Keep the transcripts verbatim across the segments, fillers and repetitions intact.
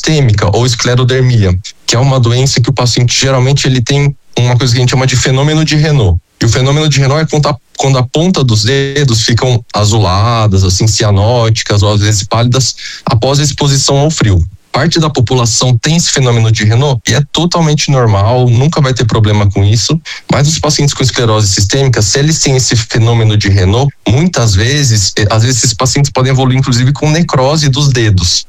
sistêmica ou esclerodermia, que é uma doença que o paciente geralmente ele tem uma coisa que a gente chama de fenômeno de Raynaud. E o fenômeno de Raynaud é quando a, quando a ponta dos dedos ficam azuladas, assim, cianóticas ou às vezes pálidas após a exposição ao frio. Parte da população tem esse fenômeno de Raynaud e é totalmente normal, nunca vai ter problema com isso, mas os pacientes com esclerose sistêmica, se eles têm esse fenômeno de Raynaud, muitas vezes, às vezes esses pacientes podem evoluir inclusive com necrose dos dedos.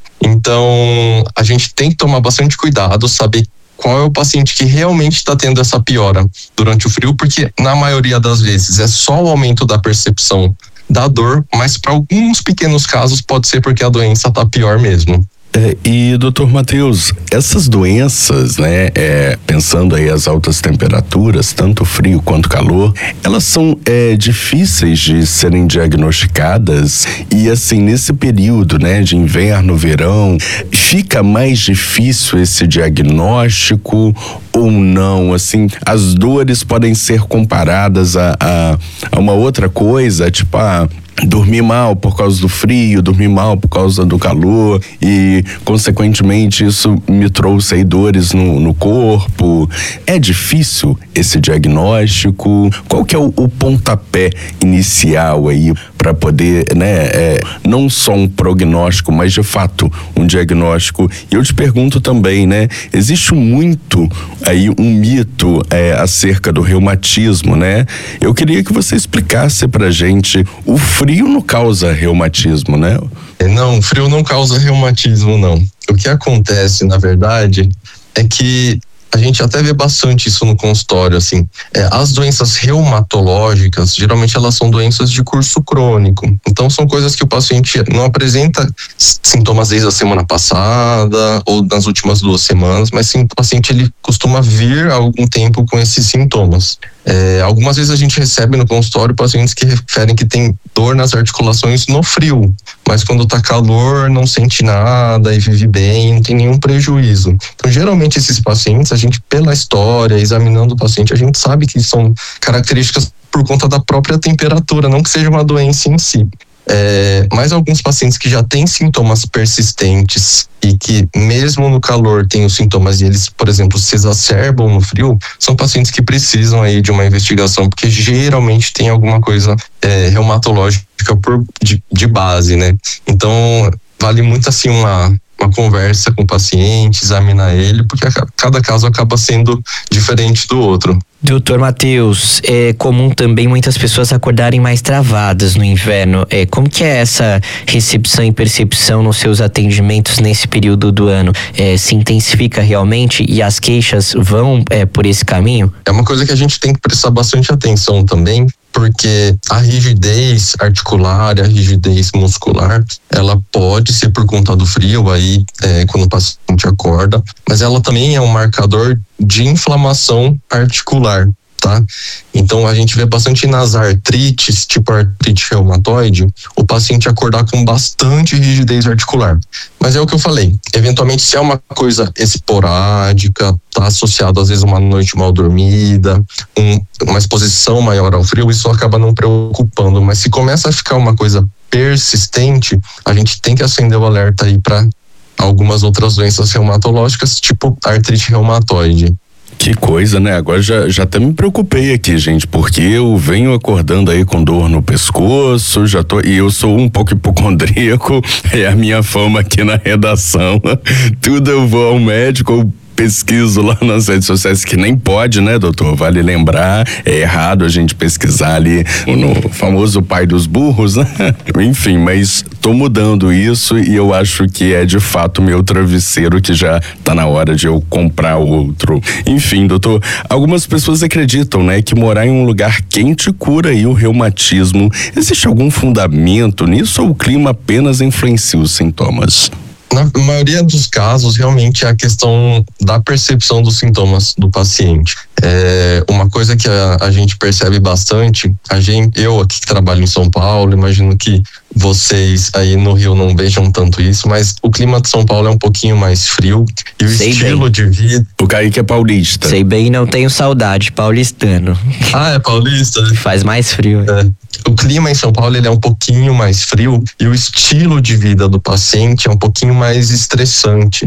Então, a gente tem que tomar bastante cuidado, saber qual é o paciente que realmente está tendo essa piora durante o frio, porque na maioria das vezes é só o aumento da percepção da dor, mas para alguns pequenos casos pode ser porque a doença está pior mesmo. É, e doutor Matheus, essas doenças, né, é, pensando aí as altas temperaturas, tanto frio quanto calor, elas são é, difíceis de serem diagnosticadas e assim, nesse período, né, de inverno, verão, fica mais difícil esse diagnóstico ou não? Assim, as dores podem ser comparadas a, a, a uma outra coisa, tipo a dormir mal por causa do frio, dormir mal por causa do calor e, consequentemente, isso me trouxe aí dores no, no corpo. É difícil esse diagnóstico? Qual que é o, o pontapé inicial aí para poder, né, é, não só um prognóstico, mas de fato um diagnóstico? E eu te pergunto também, né, existe muito aí um mito é, acerca do reumatismo, né? Eu queria que você explicasse pra gente, o frio não causa reumatismo, né? Não, frio não causa reumatismo, não. O que acontece, na verdade, é que a gente até vê bastante isso no consultório, assim, é, as doenças reumatológicas, geralmente elas são doenças de curso crônico, então são coisas que o paciente não apresenta sintomas desde a semana passada ou nas últimas duas semanas, mas sim, o paciente ele costuma vir há algum tempo com esses sintomas. É, algumas vezes a gente recebe no consultório pacientes que referem que tem dor nas articulações no frio, mas quando tá calor não sente nada e vive bem, não tem nenhum prejuízo. Então, geralmente esses pacientes, a gente, pela história, examinando o paciente, a gente sabe que são características por conta da própria temperatura, não que seja uma doença em si. É, mas alguns pacientes que já têm sintomas persistentes e que mesmo no calor têm os sintomas e eles, por exemplo, se exacerbam no frio, são pacientes que precisam aí de uma investigação, porque geralmente tem alguma coisa é, reumatológica por, de, de base, né? Então, vale muito assim uma, uma conversa com o paciente, examinar ele, porque a, cada caso acaba sendo diferente do outro. doutor Matheus, é comum também muitas pessoas acordarem mais travadas no inverno. É, como que é essa recepção e percepção nos seus atendimentos nesse período do ano? É, se intensifica realmente e as queixas vão é, por esse caminho? É uma coisa que a gente tem que prestar bastante atenção também, porque a rigidez articular e a rigidez muscular, ela pode ser por conta do frio aí, é, quando o paciente acorda, mas ela também é um marcador de inflamação articular, tá? Então a gente vê bastante nas artrites, tipo artrite reumatoide, o paciente acordar com bastante rigidez articular. Mas é o que eu falei, eventualmente se é uma coisa esporádica, tá associado às vezes a uma noite mal dormida, um, uma exposição maior ao frio, isso acaba não preocupando. Mas se começa a ficar uma coisa persistente, a gente tem que acender o alerta aí para algumas outras doenças reumatológicas, tipo artrite reumatoide. Que coisa, né? Agora já, já até me preocupei aqui, gente, porque eu venho acordando aí com dor no pescoço, já tô, e eu sou um pouco hipocondríaco, é a minha fama aqui na redação. Tudo eu vou ao médico, eu pesquiso lá nas redes sociais, que nem pode, né, doutor? Vale lembrar, é errado a gente pesquisar ali no famoso pai dos burros, né? Enfim, mas tô mudando isso e eu acho que é de fato meu travesseiro que já tá na hora de eu comprar outro. Enfim, doutor, algumas pessoas acreditam, né, que morar em um lugar quente cura aí o reumatismo. Existe algum fundamento nisso ou o clima apenas influencia os sintomas? Na maioria dos casos, realmente é a questão da percepção dos sintomas do paciente. É uma coisa que a, a gente percebe bastante, a gente, eu aqui que trabalho em São Paulo, imagino que vocês aí no Rio não vejam tanto isso, mas o clima de São Paulo é um pouquinho mais frio e o Sei estilo bem. de vida... O Kaique é paulista. Sei bem, não tenho saudade, paulistano. Ah, é paulista? Faz mais frio. É. O clima em São Paulo ele é um pouquinho mais frio e o estilo de vida do paciente é um pouquinho mais estressante.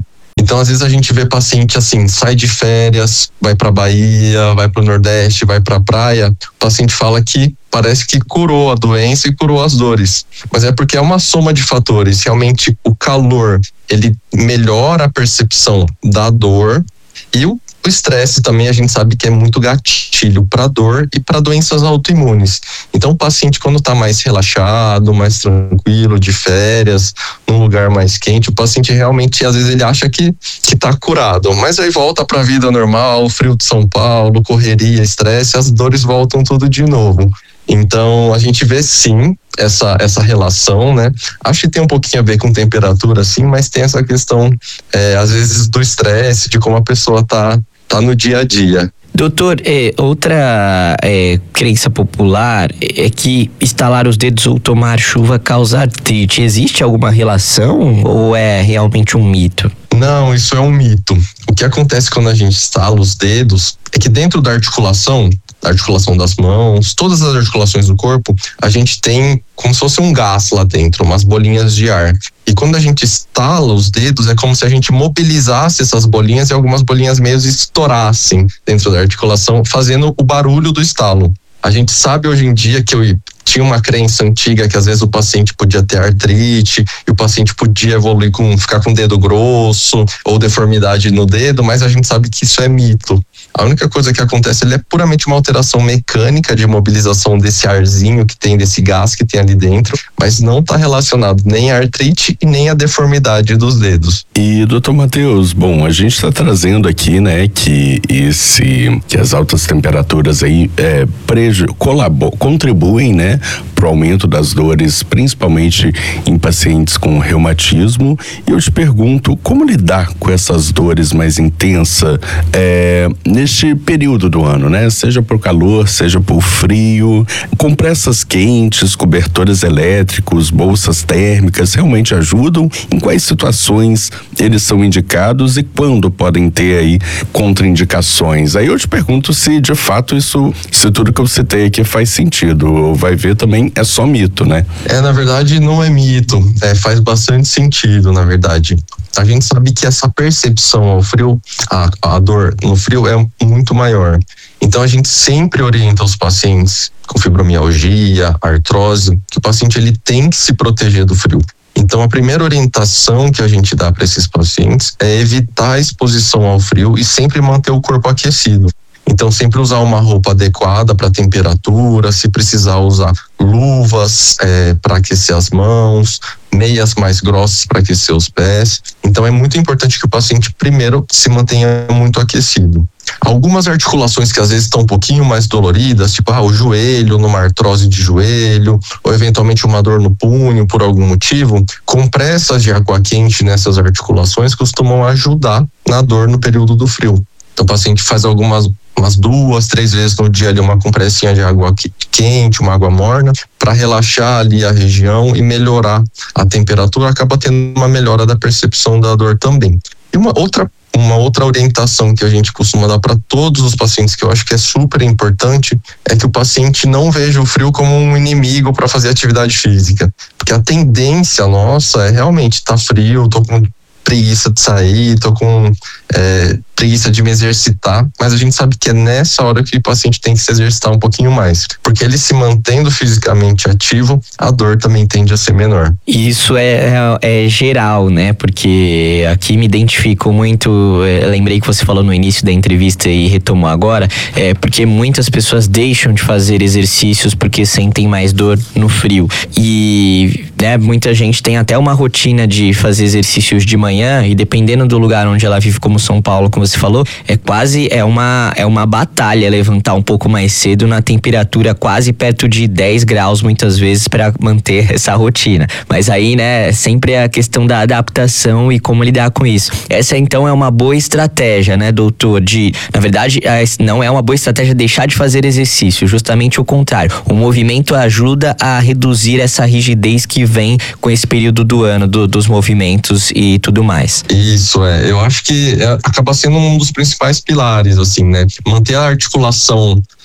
Então, às vezes a gente vê paciente assim, sai de férias, vai para Bahia, vai para o Nordeste, vai para a praia, o paciente fala que parece que curou a doença e curou as dores. Mas é porque é uma soma de fatores. Realmente o calor, ele melhora a percepção da dor, e o O estresse também a gente sabe que é muito gatilho para dor e para doenças autoimunes. Então o paciente, quando está mais relaxado, mais tranquilo, de férias, num lugar mais quente, o paciente realmente às vezes ele acha que que está curado, mas aí volta para a vida normal, frio de São Paulo, correria, estresse, as dores voltam tudo de novo. Então a gente vê sim essa essa relação, né? Acho que tem um pouquinho a ver com temperatura, sim, mas tem essa questão é, às vezes do estresse, de como a pessoa tá tá no dia a dia. Doutor, é, outra é, crença popular é que estalar os dedos ou tomar chuva causa artrite. Existe alguma relação ou é realmente um mito? Não, isso é um mito. O que acontece quando a gente estala os dedos é que dentro da articulação, da articulação das mãos, todas as articulações do corpo, a gente tem como se fosse um gás lá dentro, umas bolinhas de ar. E quando a gente estala os dedos, é como se a gente mobilizasse essas bolinhas e algumas bolinhas meio estourassem dentro da articulação, fazendo o barulho do estalo. A gente sabe hoje em dia que eu tinha uma crença antiga que às vezes o paciente podia ter artrite e o paciente podia evoluir com ficar com o dedo grosso ou deformidade no dedo, mas a gente sabe que isso é mito. A única coisa que acontece ele é puramente uma alteração mecânica de mobilização desse arzinho que tem, desse gás que tem ali dentro, mas não está relacionado nem à artrite e nem à deformidade dos dedos. E doutor Matheus, bom, a gente está trazendo aqui, né, que esse, que as altas temperaturas aí é, preju, colabor, contribuem, né, para o aumento das dores, principalmente em pacientes com reumatismo. E eu te pergunto, como lidar com essas dores mais intensas é, neste período do ano, né? Seja por calor, seja por frio, compressas quentes, cobertores elétricos, bolsas térmicas, realmente ajudam? Em quais situações eles são indicados e quando podem ter aí contraindicações? Aí eu te pergunto se de fato isso, se tudo que eu citei aqui faz sentido. Vai ver também é só mito, né? É, na verdade não é mito, é, faz bastante sentido, na verdade. A gente sabe que essa percepção ao frio, a, a dor no frio é muito maior. Então a gente sempre orienta os pacientes com fibromialgia, artrose, que o paciente ele tem que se proteger do frio. Então a primeira orientação que a gente dá para esses pacientes é evitar a exposição ao frio e sempre manter o corpo aquecido. Então sempre usar uma roupa adequada para a temperatura, se precisar usar luvas é, para aquecer as mãos, meias mais grossas para aquecer os pés. Então é muito importante que o paciente primeiro se mantenha muito aquecido. Algumas articulações que às vezes estão um pouquinho mais doloridas, tipo ah, o joelho, numa artrose de joelho, ou eventualmente uma dor no punho por algum motivo, compressas de água quente nessas articulações costumam ajudar na dor no período do frio. Então o paciente faz algumas umas duas, três vezes no dia ali uma compressinha de água quente, uma água morna, para relaxar ali a região e melhorar a temperatura, acaba tendo uma melhora da percepção da dor também. E uma outra Uma outra orientação que a gente costuma dar para todos os pacientes, que eu acho que é super importante, é que o paciente não veja o frio como um inimigo para fazer atividade física. Porque a tendência nossa é realmente tá frio, tô com preguiça de sair, tô com é, preguiça de me exercitar, mas a gente sabe que é nessa hora que o paciente tem que se exercitar um pouquinho mais, porque ele se mantendo fisicamente ativo, a dor também tende a ser menor. Isso é, é, é geral, né? Porque aqui me identifico muito, é, lembrei que você falou no início da entrevista e retomou agora, é porque muitas pessoas deixam de fazer exercícios porque sentem mais dor no frio. E né, muita gente tem até uma rotina de fazer exercícios de manhã e dependendo do lugar onde ela vive, como São Paulo, como você falou, é quase é uma, é uma batalha levantar um pouco mais cedo na temperatura quase perto de dez graus muitas vezes para manter essa rotina. Mas aí, né, sempre é a questão da adaptação e como lidar com isso. Essa então é uma boa estratégia, né, doutor? De, na verdade, não é uma boa estratégia deixar de fazer exercício, justamente o contrário. O movimento ajuda a reduzir essa rigidez que vem com esse período do ano, do, dos movimentos e tudo mais. Isso, é. Eu acho que é, acaba sendo um dos principais pilares, assim, né? Manter a articulação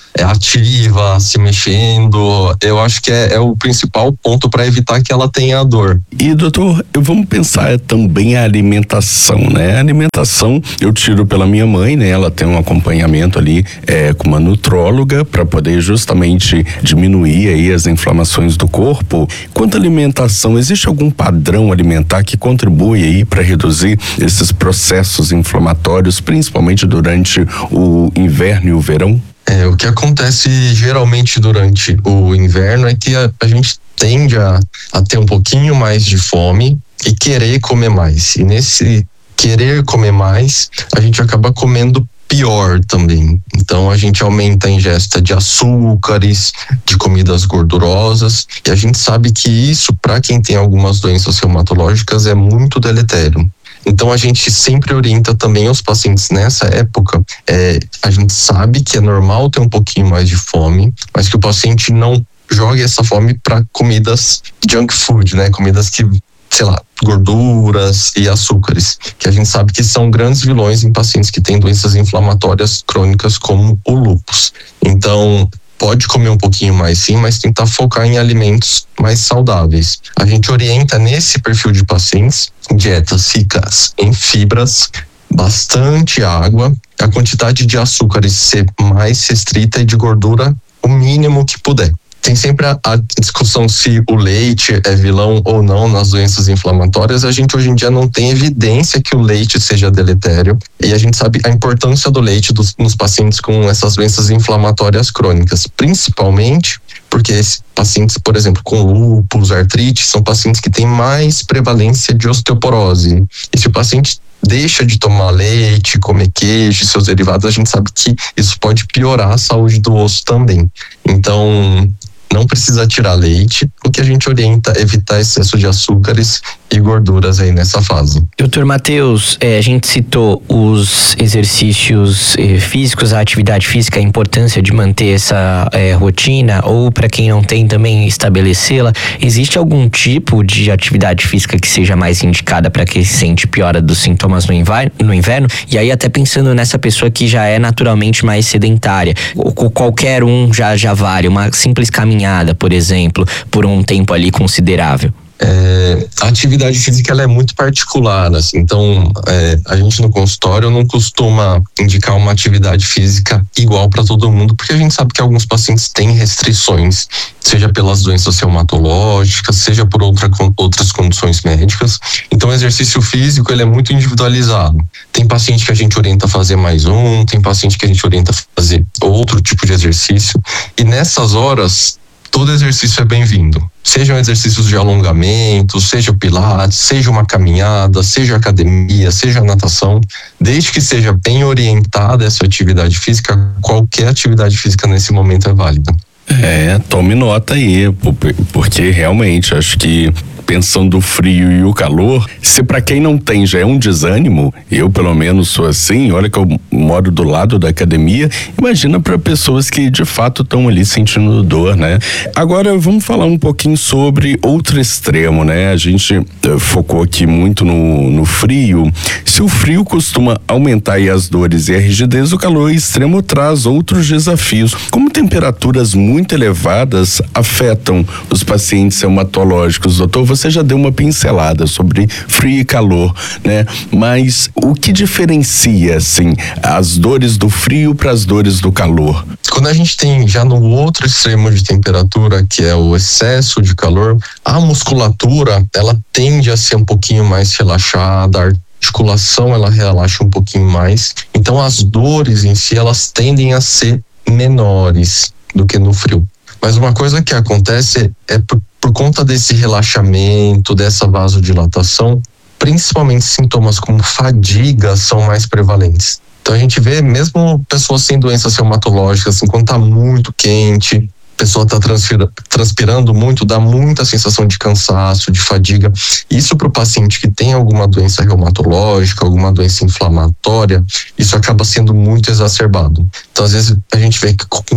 é, ativa, se mexendo. Eu acho que é, é o principal ponto para evitar que ela tenha dor. E doutor, vamos pensar também a alimentação, né? A alimentação eu tiro pela minha mãe, né? Ela tem um acompanhamento ali é, com uma nutróloga para poder justamente diminuir aí as inflamações do corpo. Quanto à alimentação, existe algum padrão alimentar que contribui aí para reduzir esses processos inflamatórios, principalmente durante o inverno e o verão? É, o que acontece geralmente durante o inverno é que a, a gente tende a, a ter um pouquinho mais de fome e querer comer mais. E nesse querer comer mais, a gente acaba comendo pior também. Então a gente aumenta a ingesta de açúcares, de comidas gordurosas, e a gente sabe que isso, para quem tem algumas doenças reumatológicas, é muito deletério. Então a gente sempre orienta também os pacientes nessa época. É, a gente sabe que é normal ter um pouquinho mais de fome, mas que o paciente não jogue essa fome para comidas junk food, né? Comidas que, sei lá, gorduras e açúcares, que a gente sabe que são grandes vilões em pacientes que têm doenças inflamatórias crônicas como o lúpus. Então, pode comer um pouquinho mais sim, mas tentar focar em alimentos mais saudáveis. A gente orienta nesse perfil de pacientes dietas ricas em fibras, bastante água, a quantidade de açúcares ser mais restrita e de gordura o mínimo que puder. Tem sempre a, a discussão se o leite é vilão ou não nas doenças inflamatórias. A gente hoje em dia não tem evidência que o leite seja deletério, e a gente sabe a importância do leite dos, nos pacientes com essas doenças inflamatórias crônicas, principalmente porque esses pacientes, por exemplo, com lúpus, artrite, são pacientes que têm mais prevalência de osteoporose. E se o paciente deixa de tomar leite, comer queijo e seus derivados, a gente sabe que isso pode piorar a saúde do osso também. Então, não precisa tirar leite. O que a gente orienta é evitar excesso de açúcares e gorduras aí nessa fase. doutor Matheus, é, a gente citou os exercícios é, físicos, a atividade física, a importância de manter essa é, rotina, ou para quem não tem também estabelecê-la. Existe algum tipo de atividade física que seja mais indicada para quem sente piora dos sintomas no inverno, no inverno? E aí até pensando nessa pessoa que já é naturalmente mais sedentária, ou qualquer um já, já vale, uma simples caminhada, por exemplo, por um tempo ali considerável. É, a atividade física ela é muito particular, assim, então é, a gente no consultório não costuma indicar uma atividade física igual para todo mundo, porque a gente sabe que alguns pacientes têm restrições, seja pelas doenças reumatológicas, seja por outra, outras condições médicas. Então o exercício físico ele é muito individualizado. Tem paciente que a gente orienta a fazer mais um, tem paciente que a gente orienta a fazer outro tipo de exercício, e nessas horas todo exercício é bem-vindo. Sejam exercícios de alongamento, seja o pilates, seja uma caminhada, seja academia, seja natação. Desde que seja bem orientada essa atividade física, qualquer atividade física nesse momento é válida. É, tome nota aí, porque realmente acho que pensando o frio e o calor, se para quem não tem já é um desânimo, eu pelo menos sou assim, olha que eu moro do lado da academia, imagina para pessoas que de fato estão ali sentindo dor, né? Agora vamos falar um pouquinho sobre outro extremo, né? A gente uh, focou aqui muito no, no frio. Se o frio costuma aumentar aí as dores e a rigidez, o calor extremo traz outros desafios. Como temperaturas muito elevadas afetam os pacientes reumatológicos, doutor? Você já deu uma pincelada sobre frio e calor, né? Mas o que diferencia, assim, as dores do frio para as dores do calor? Quando a gente tem já no outro extremo de temperatura, que é o excesso de calor, a musculatura, ela tende a ser um pouquinho mais relaxada, a articulação, ela relaxa um pouquinho mais. Então, as dores em si, elas tendem a ser menores do que no frio. Mas uma coisa que acontece é por Por conta desse relaxamento, dessa vasodilatação, principalmente sintomas como fadiga são mais prevalentes. Então a gente vê mesmo pessoas sem doenças reumatológicas, assim, quando tá muito quente, a pessoa tá transpira, transpirando muito, dá muita sensação de cansaço, de fadiga. Isso para o paciente que tem alguma doença reumatológica, alguma doença inflamatória, isso acaba sendo muito exacerbado. Então às vezes a gente vê que com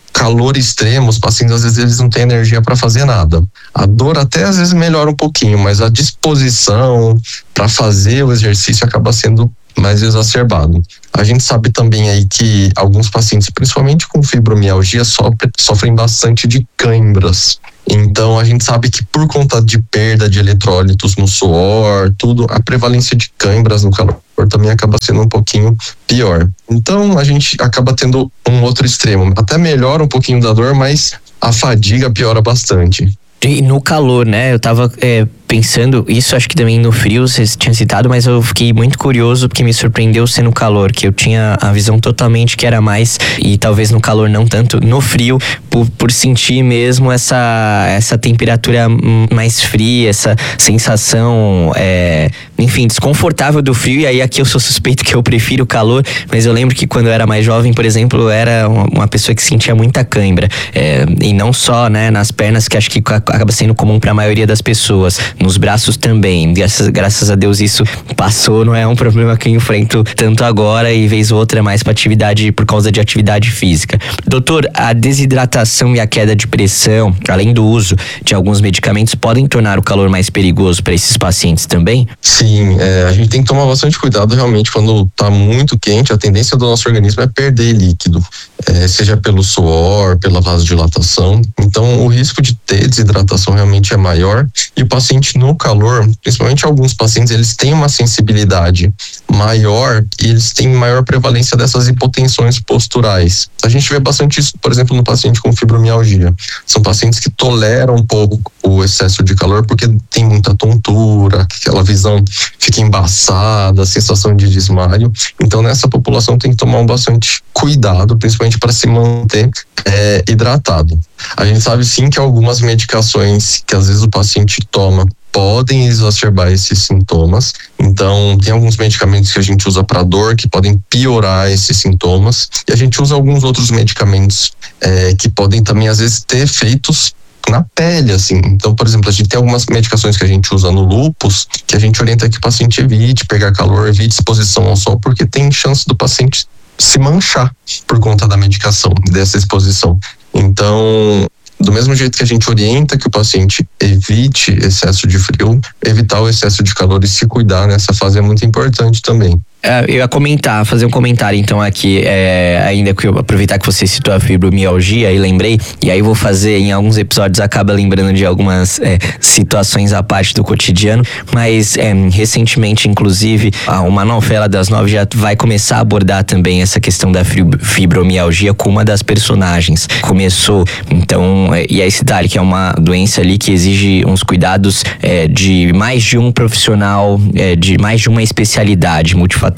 calor extremo, os pacientes às vezes eles não têm energia para fazer nada. A dor até às vezes melhora um pouquinho, mas a disposição para fazer o exercício acaba sendo mais exacerbado. A gente sabe também aí que alguns pacientes, principalmente com fibromialgia, sofrem, sofrem bastante de cãibras. Então a gente sabe que por conta de perda de eletrólitos no suor, tudo, a prevalência de cãibras no calor também acaba sendo um pouquinho pior. Então a gente acaba tendo um outro extremo. Até melhora um pouquinho da dor, mas a fadiga piora bastante. E no calor, né? Eu tava é, pensando, isso acho que também no frio você tinha citado, mas eu fiquei muito curioso porque me surpreendeu ser no calor, que eu tinha a visão totalmente que era mais, e talvez no calor não tanto, no frio, por, por sentir mesmo essa, essa temperatura mais fria, essa sensação, é, enfim, desconfortável do frio. E aí aqui eu sou suspeito que eu prefiro o calor, mas eu lembro que quando eu era mais jovem, por exemplo, eu era uma, uma pessoa que sentia muita cãibra, é, e não só, né, nas pernas, que acho que acaba sendo comum para a maioria das pessoas, nos braços também. Graças, graças a Deus isso passou, não é um problema que eu enfrento tanto agora, e vez ou outra é mais para atividade, por causa de atividade física. Doutor, a desidratação e a queda de pressão, além do uso de alguns medicamentos, podem tornar o calor mais perigoso para esses pacientes também? Sim, é, a gente tem que tomar bastante cuidado realmente quando está muito quente. A tendência do nosso organismo é perder líquido, é, seja pelo suor, pela vasodilatação. Então o risco de ter desidratação realmente é maior, e o paciente no calor, principalmente alguns pacientes, eles têm uma sensibilidade maior e eles têm maior prevalência dessas hipotensões posturais. A gente vê bastante isso, por exemplo, no paciente com fibromialgia. São pacientes que toleram um pouco o excesso de calor porque tem muita tontura, aquela visão fica embaçada, sensação de desmaio. Então nessa população tem que tomar um bastante cuidado, principalmente para se manter é, hidratado. A gente sabe sim que algumas medicações que às vezes o paciente toma podem exacerbar esses sintomas. Então tem alguns medicamentos que a gente usa para dor que podem piorar esses sintomas, e a gente usa alguns outros medicamentos é, que podem também às vezes ter efeitos na pele, assim. Então, por exemplo, a gente tem algumas medicações que a gente usa no lúpus, que a gente orienta que o paciente evite pegar calor, evite exposição ao sol, porque tem chance do paciente se manchar por conta da medicação, dessa exposição. Então, do mesmo jeito que a gente orienta que o paciente evite excesso de frio, evitar o excesso de calor e se cuidar nessa fase é muito importante também. Eu ia comentar, fazer um comentário então aqui, é, ainda que eu aproveitar que você citou a fibromialgia e lembrei, e aí eu vou fazer, em alguns episódios acaba lembrando de algumas é, situações à parte do cotidiano, mas é, recentemente, inclusive, uma novela das nove já vai começar a abordar também essa questão da fibromialgia com uma das personagens. Começou, então, é, e é esse detalhe, que é uma doença ali que exige uns cuidados é, de mais de um profissional, é, de mais de uma especialidade multifatorial.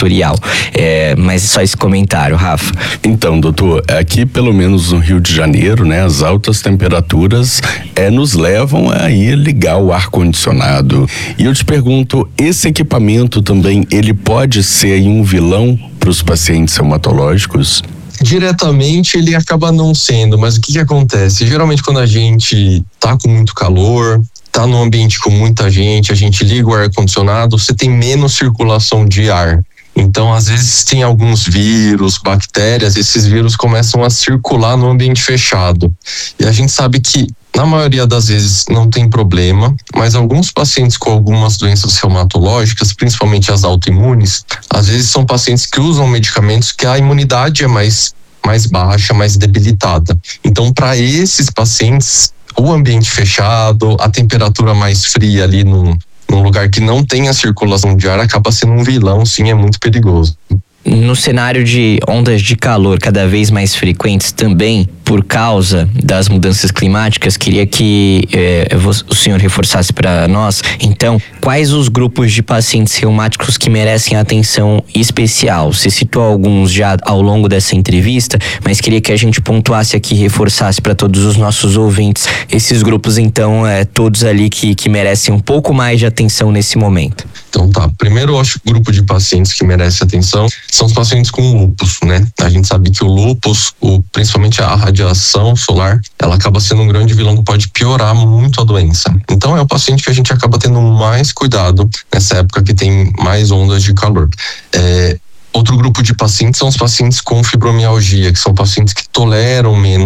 É, mas só esse comentário, Rafa. Então, doutor, aqui pelo menos no Rio de Janeiro, né, as altas temperaturas é, nos levam a ir ligar o ar-condicionado. E eu te pergunto, esse equipamento também, ele pode ser aí um vilão para os pacientes reumatológicos? Diretamente ele acaba não sendo, mas o que que acontece? Geralmente quando a gente tá com muito calor, tá num ambiente com muita gente, a gente liga o ar-condicionado, você tem menos circulação de ar. Então, às vezes, tem alguns vírus, bactérias, esses vírus começam a circular no ambiente fechado. E a gente sabe que, na maioria das vezes, não tem problema, mas alguns pacientes com algumas doenças reumatológicas, principalmente as autoimunes, às vezes são pacientes que usam medicamentos que a imunidade é mais, mais baixa, mais debilitada. Então, para esses pacientes, o ambiente fechado, a temperatura mais fria ali no num lugar que não tem a circulação de ar acaba sendo um vilão, sim, é muito perigoso. No cenário de ondas de calor cada vez mais frequentes também, por causa das mudanças climáticas, queria que eh, o senhor reforçasse para nós, então, quais os grupos de pacientes reumáticos que merecem atenção especial? Você citou alguns já ao longo dessa entrevista, mas queria que a gente pontuasse aqui, reforçasse para todos os nossos ouvintes, esses grupos, então, é, todos ali que, que merecem um pouco mais de atenção nesse momento. Então tá, primeiro eu acho que o grupo de pacientes que merece atenção são os pacientes com lúpus, né? A gente sabe que o lúpus, o, principalmente a radiação solar, ela acaba sendo um grande vilão que pode piorar muito a doença. Então é o paciente que a gente acaba tendo mais cuidado nessa época que tem mais ondas de calor. É, Outro grupo de pacientes são os pacientes com fibromialgia, que são pacientes que toleram menos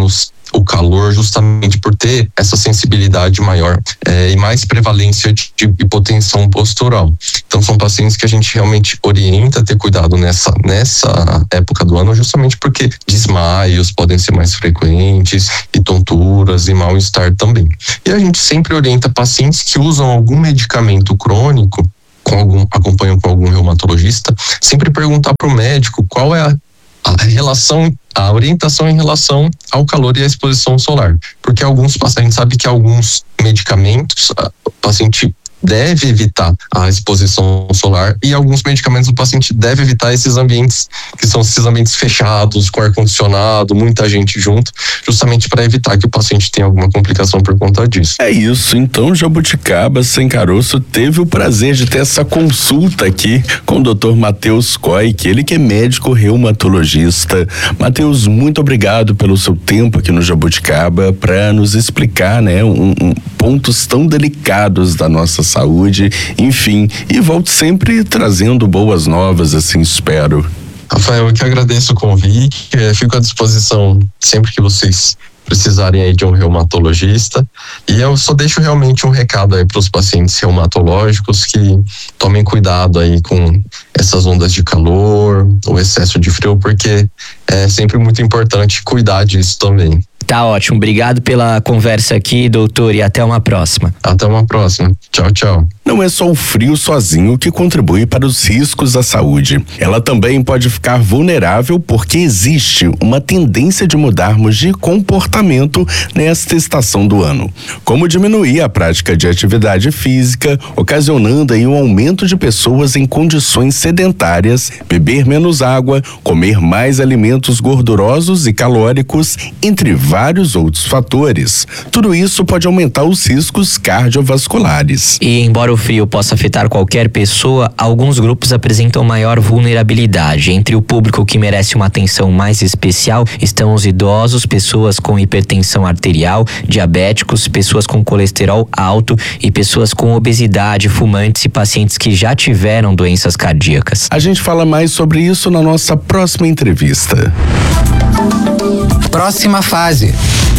o calor, justamente por ter essa sensibilidade maior é, e mais prevalência de, de hipotensão postural. Então são pacientes que a gente realmente orienta a ter cuidado nessa, nessa época do ano, justamente porque desmaios podem ser mais frequentes e tonturas e mal-estar também. E a gente sempre orienta pacientes que usam algum medicamento crônico, com algum, acompanham com algum reumatologista, sempre perguntar para o médico qual é a, a relação, a orientação em relação ao calor e à exposição solar. Porque alguns pacientes sabem que alguns medicamentos, o paciente deve evitar a exposição solar e alguns medicamentos o paciente deve evitar esses ambientes que são esses ambientes fechados, com ar-condicionado, muita gente junto, justamente para evitar que o paciente tenha alguma complicação por conta disso. É isso, então Jabuticaba Sem Caroço teve o prazer de ter essa consulta aqui com o doutor Matheus Koik, ele que é médico reumatologista. Matheus, muito obrigado pelo seu tempo aqui no Jabuticaba para nos explicar, né, um, um, pontos tão delicados da nossa saúde, enfim, e volto sempre trazendo boas novas, assim espero. Rafael, eu que agradeço o convite, fico à disposição sempre que vocês precisarem aí de um reumatologista, e eu só deixo realmente um recado aí para os pacientes reumatológicos que tomem cuidado aí com essas ondas de calor, o excesso de frio, porque é sempre muito importante cuidar disso também. Tá ótimo, obrigado pela conversa aqui, doutor, e até uma próxima. Até uma próxima, tchau, tchau. Não é só o frio sozinho que contribui para os riscos à saúde. Ela também pode ficar vulnerável porque existe uma tendência de mudarmos de comportamento nesta estação do ano. Como diminuir a prática de atividade física, ocasionando aí um aumento de pessoas em condições sedentárias, beber menos água, comer mais alimentos gordurosos e calóricos, entre vários outros fatores. Tudo isso pode aumentar os riscos cardiovasculares. E embora o frio possa afetar qualquer pessoa, alguns grupos apresentam maior vulnerabilidade. Entre o público que merece uma atenção mais especial estão os idosos, pessoas com hipertensão arterial, diabéticos, pessoas com colesterol alto e pessoas com obesidade, fumantes e pacientes que já tiveram doenças cardíacas. A gente fala mais sobre isso na nossa próxima entrevista. Próxima fase.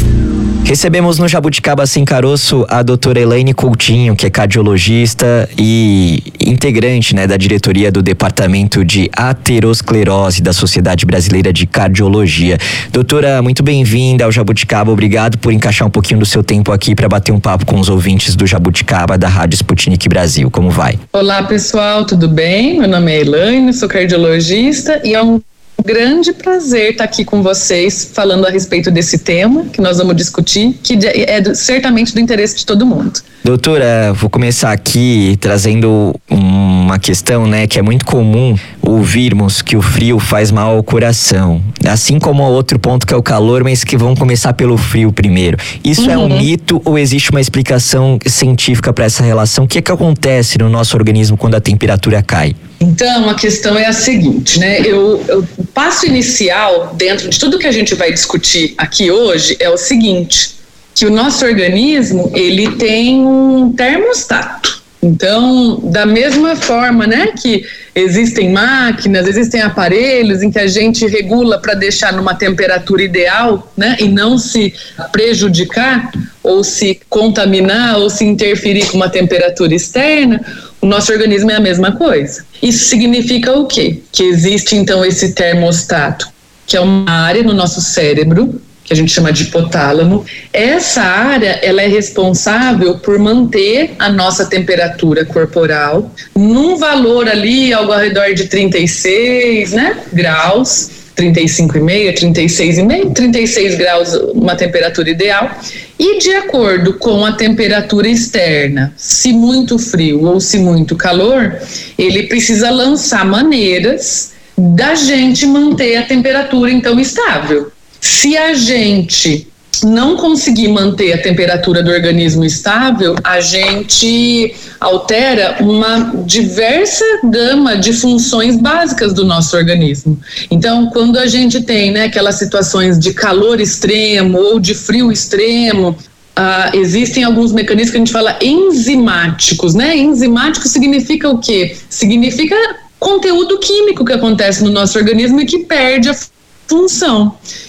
Recebemos no Jabuticaba Sem Caroço a doutora Elaine Coutinho, que é cardiologista e integrante, né, da diretoria do Departamento de Aterosclerose da Sociedade Brasileira de Cardiologia. Doutora, muito bem-vinda ao Jabuticaba, obrigado por encaixar um pouquinho do seu tempo aqui para bater um papo com os ouvintes do Jabuticaba da Rádio Sputnik Brasil. Como vai? Olá, pessoal, tudo bem? Meu nome é Elaine, sou cardiologista e é um grande prazer estar aqui com vocês falando a respeito desse tema que nós vamos discutir, que é do, certamente do interesse de todo mundo. Doutora, vou começar aqui trazendo uma questão, né, que é muito comum ouvirmos que o frio faz mal ao coração, assim como o outro ponto que é o calor, mas que vão começar pelo frio primeiro. Isso uhum. é um mito ou existe uma explicação científica para essa relação? O que é que acontece no nosso organismo quando a temperatura cai? Então, a questão é a seguinte, né? Eu, eu, o passo inicial dentro de tudo que a gente vai discutir aqui hoje é o seguinte, que o nosso organismo, ele tem um termostato. Então, da mesma forma, né, que existem máquinas, existem aparelhos em que a gente regula para deixar numa temperatura ideal, né, e não se prejudicar ou se contaminar ou se interferir com uma temperatura externa, o nosso organismo é a mesma coisa. Isso significa o quê? Que existe então esse termostato, que é uma área no nosso cérebro, que a gente chama de hipotálamo. Essa área, ela é responsável por manter a nossa temperatura corporal num valor ali ao redor de trinta e seis, né, graus, trinta e cinco vírgula cinco, trinta e seis vírgula cinco, trinta e seis graus, uma temperatura ideal. E de acordo com a temperatura externa, se muito frio ou se muito calor, ele precisa lançar maneiras da gente manter a temperatura então estável. Se a gente não conseguir manter a temperatura do organismo estável, a gente altera uma diversa gama de funções básicas do nosso organismo. Então, quando a gente tem, né, aquelas situações de calor extremo ou de frio extremo, Uh, existem alguns mecanismos que a gente fala enzimáticos, né? Enzimático significa o quê? Significa conteúdo químico que acontece no nosso organismo e que perde a função.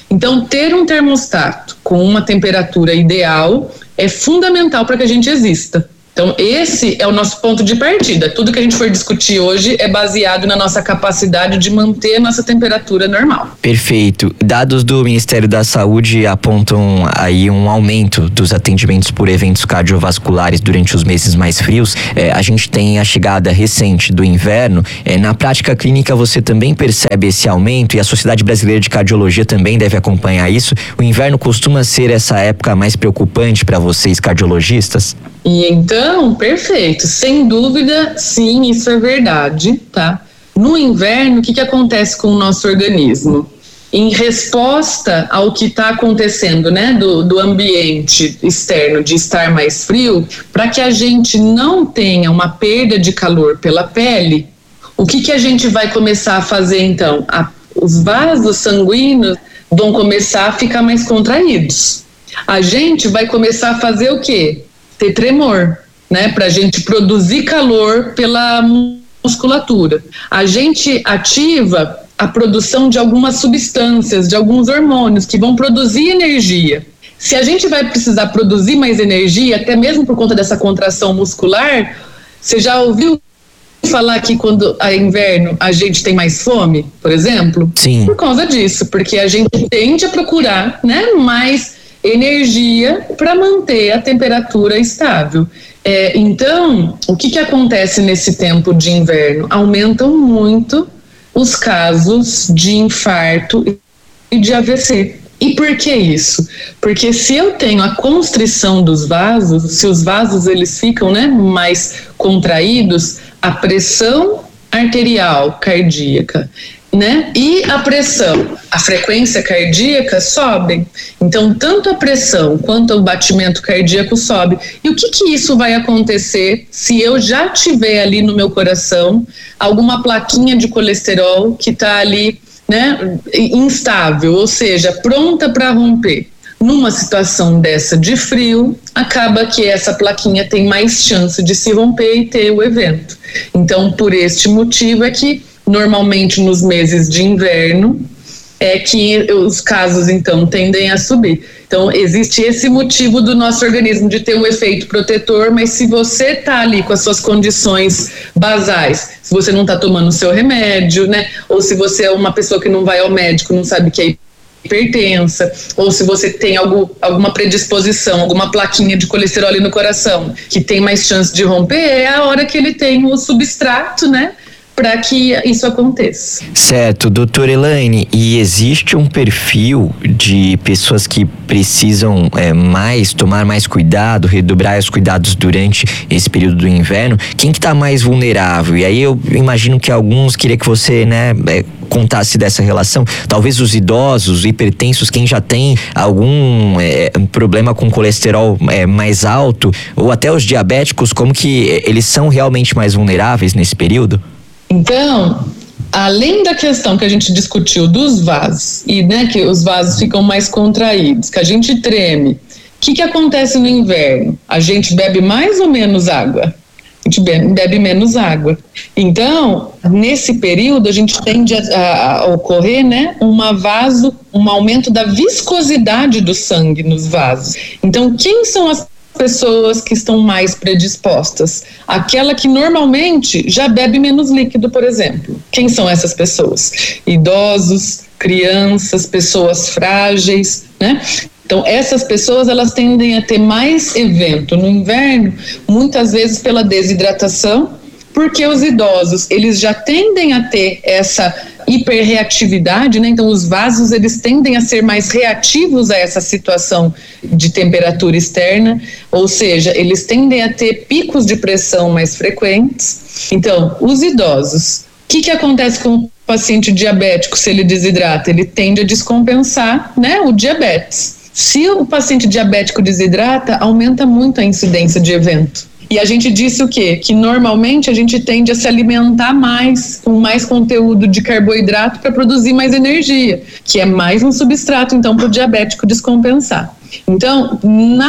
Então, ter um termostato com uma temperatura ideal é fundamental para que a gente exista. Então, esse é o nosso ponto de partida. Tudo que a gente for discutir hoje é baseado na nossa capacidade de manter a nossa temperatura normal. Perfeito. Dados do Ministério da Saúde apontam aí um aumento dos atendimentos por eventos cardiovasculares durante os meses mais frios. É, a gente tem a chegada recente do inverno. É, na prática clínica, você também percebe esse aumento e a Sociedade Brasileira de Cardiologia também deve acompanhar isso. O inverno costuma ser essa época mais preocupante para vocês, cardiologistas? E então, perfeito, sem dúvida, sim, isso é verdade, tá? No inverno, o que que acontece com o nosso organismo? Em resposta ao que está acontecendo, né, do, do ambiente externo, de estar mais frio, para que a gente não tenha uma perda de calor pela pele, o que que a gente vai começar a fazer então? A, os vasos sanguíneos vão começar a ficar mais contraídos. A gente vai começar a fazer o quê? Ter tremor, né? Para a gente produzir calor pela musculatura. A gente ativa a produção de algumas substâncias, de alguns hormônios que vão produzir energia. Se a gente vai precisar produzir mais energia, até mesmo por conta dessa contração muscular, você já ouviu falar que quando é inverno a gente tem mais fome, por exemplo? Sim. Por causa disso, porque a gente tende a procurar, né, mais energia para manter a temperatura estável. É, então, o que que acontece nesse tempo de inverno? Aumentam muito os casos de infarto e de A V C. E por que isso? Porque se eu tenho a constrição dos vasos, se os vasos eles ficam, né, mais contraídos, a pressão arterial cardíaca, né, e a pressão, a frequência cardíaca sobem. Então, tanto a pressão quanto o batimento cardíaco sobe. E o que que isso vai acontecer se eu já tiver ali no meu coração alguma plaquinha de colesterol que está ali, né, instável, ou seja, pronta para romper? Numa situação dessa de frio, acaba que essa plaquinha tem mais chance de se romper e ter o evento. Então, por este motivo é que normalmente nos meses de inverno é que os casos então tendem a subir. Então existe esse motivo do nosso organismo de ter um efeito protetor, mas se você está ali com as suas condições basais, se você não está tomando o seu remédio, né, ou se você é uma pessoa que não vai ao médico, não sabe que é hipertensa, ou se você tem algo, alguma predisposição, alguma plaquinha de colesterol ali no coração, que tem mais chance de romper, é a hora que ele tem o substrato, né, para que isso aconteça. Certo, doutora Elaine, e existe um perfil de pessoas que precisam é, mais, tomar mais cuidado, redobrar os cuidados durante esse período do inverno? Quem que tá mais vulnerável? E aí eu imagino que alguns queria que você, né, é, contasse dessa relação. Talvez os idosos, hipertensos, quem já tem algum é, problema com colesterol é, mais alto, ou até os diabéticos, como que eles são realmente mais vulneráveis nesse período? Então, além da questão que a gente discutiu dos vasos, e né, que os vasos ficam mais contraídos, que a gente treme, o que que acontece no inverno? A gente bebe mais ou menos água? A gente bebe, bebe menos água. Então, nesse período, a gente tende a, a ocorrer, né, uma vaso, um aumento da viscosidade do sangue nos vasos. Então, quem são as pessoas que estão mais predispostas? Aquela que normalmente já bebe menos líquido, por exemplo. Quem são essas pessoas? Idosos, crianças, pessoas frágeis, né? Então, essas pessoas, elas tendem a ter mais evento no inverno, muitas vezes pela desidratação, porque os idosos, eles já tendem a ter essa hiperreatividade, né? Então os vasos eles tendem a ser mais reativos a essa situação de temperatura externa, ou seja, eles tendem a ter picos de pressão mais frequentes. Então, os idosos, o que que acontece com o paciente diabético se ele desidrata? Ele tende a descompensar, né, o diabetes. Se o paciente diabético desidrata, aumenta muito a incidência de evento. E a gente disse o quê? Que normalmente a gente tende a se alimentar mais, com mais conteúdo de carboidrato para produzir mais energia, que é mais um substrato, então, para o diabético descompensar. Então,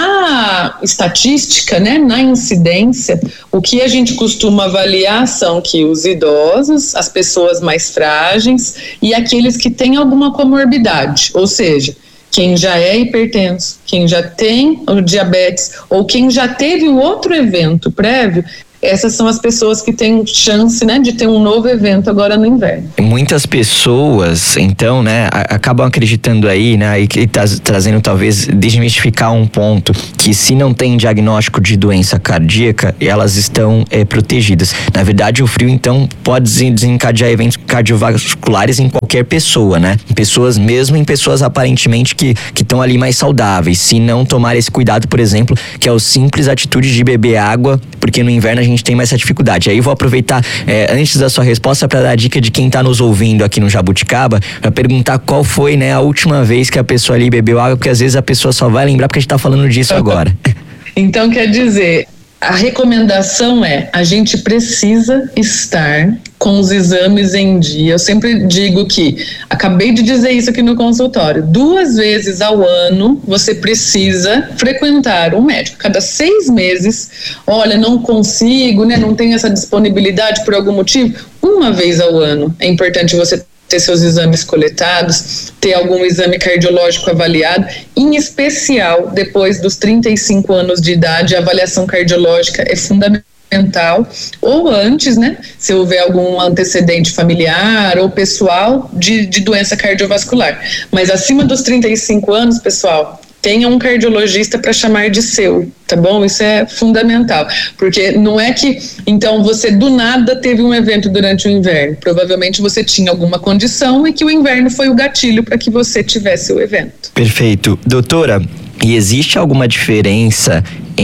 na estatística, né, na incidência, o que a gente costuma avaliar são que os idosos, as pessoas mais frágeis e aqueles que têm alguma comorbidade, ou seja, quem já é hipertenso, quem já tem o diabetes ou quem já teve um outro evento prévio, essas são as pessoas que têm chance, né, de ter um novo evento agora no inverno. Muitas pessoas, então, né, acabam acreditando aí, né, e que tá trazendo talvez desmistificar um ponto, que se não tem diagnóstico de doença cardíaca, elas estão é, protegidas. Na verdade, o frio, então, pode desencadear eventos cardiovasculares em qualquer pessoa, né? Em pessoas, mesmo em pessoas aparentemente que que estão ali mais saudáveis, se não tomar esse cuidado, por exemplo, que é o simples atitude de beber água, porque no inverno a gente tem mais essa dificuldade. Aí eu vou aproveitar, é, antes da sua resposta, para dar a dica de quem está nos ouvindo aqui no Jabuticaba, para perguntar qual foi, né, a última vez que a pessoa ali bebeu água, porque às vezes a pessoa só vai lembrar porque a gente está falando disso agora. Então, quer dizer, a recomendação é, a gente precisa estar com os exames em dia. Eu sempre digo que, acabei de dizer isso aqui no consultório, duas vezes ao ano você precisa frequentar um médico. Cada seis meses, olha, não consigo, né, não tenho essa disponibilidade por algum motivo, uma vez ao ano é importante você ter seus exames coletados, ter algum exame cardiológico avaliado, em especial depois dos trinta e cinco anos de idade, a avaliação cardiológica é fundamental, ou antes, né, se houver algum antecedente familiar ou pessoal de, de doença cardiovascular. Mas acima dos trinta e cinco anos, pessoal, tenha um cardiologista para chamar de seu, tá bom? Isso é fundamental, porque não é que, então, você do nada teve um evento durante o inverno, provavelmente você tinha alguma condição e que o inverno foi o gatilho para que você tivesse o evento. Perfeito. Doutora, e existe alguma diferença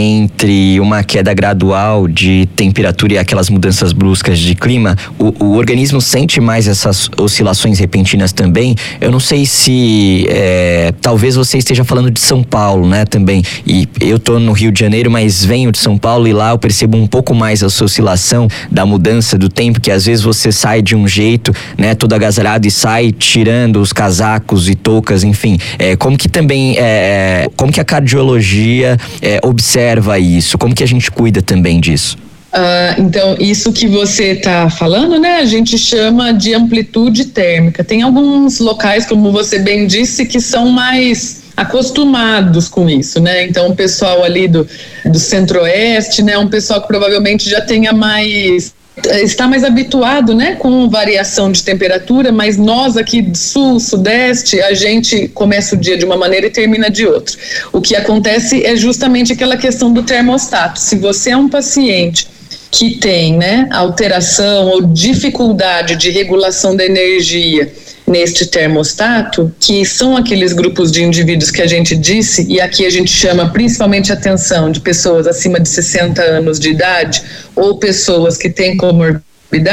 entre uma queda gradual de temperatura e aquelas mudanças bruscas de clima? O, o organismo sente mais essas oscilações repentinas também? Eu não sei se é, talvez você esteja falando de São Paulo, né, também, e eu tô no Rio de Janeiro, mas venho de São Paulo e lá eu percebo um pouco mais essa oscilação da mudança do tempo, que às vezes você sai de um jeito, né, todo agasalhado e sai tirando os casacos e toucas, enfim, é, como que também é, como que a cardiologia é, observa isso? Como que a gente cuida também disso? Uh, então, isso que você está falando, né, a gente chama de amplitude térmica. Tem alguns locais, como você bem disse, que são mais acostumados com isso, né? Então, o pessoal ali do, do centro-oeste, né, um pessoal que provavelmente já tenha mais... está mais habituado, né, com variação de temperatura, mas nós aqui do sul, sudeste, a gente começa o dia de uma maneira e termina de outra. O que acontece é justamente aquela questão do termostato. Se você é um paciente que tem, né, alteração ou dificuldade de regulação da energia neste termostato, que são aqueles grupos de indivíduos que a gente disse, e aqui a gente chama principalmente atenção de pessoas acima de sessenta anos de idade ou pessoas que têm comorbidade,